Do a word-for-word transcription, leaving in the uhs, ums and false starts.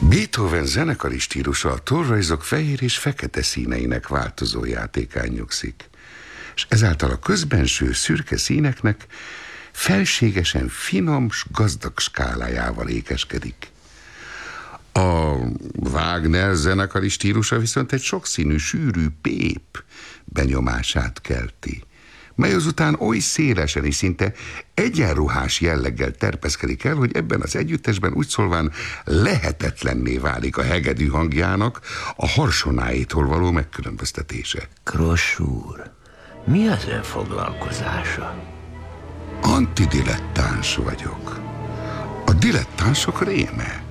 Beethoven zenekari stílusa a tollrajzok fehér és fekete színeinek változó játékán nyugszik, és ezáltal a közbenső szürke színeknek felségesen finom s gazdag skálájával ékeskedik. A Wagner zenekari stílusa viszont egy sokszínű, sűrű pép benyomását kelti, mely azután oly szélesen és szinte egyenruhás jelleggel terpeszkedik el, hogy ebben az együttesben úgy szólván lehetetlenné válik a hegedű hangjának a harsonáitól való megkülönböztetése. Gross úr, mi az ön foglalkozása? Antidilettáns vagyok. A dilettánsok réme.